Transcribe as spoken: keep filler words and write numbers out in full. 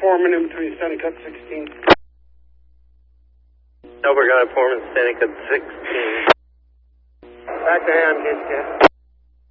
Foreman in between Standing Cut sixteen. Over got a Foreman Standing Cut sixteen. Back to hand, Hitchcock.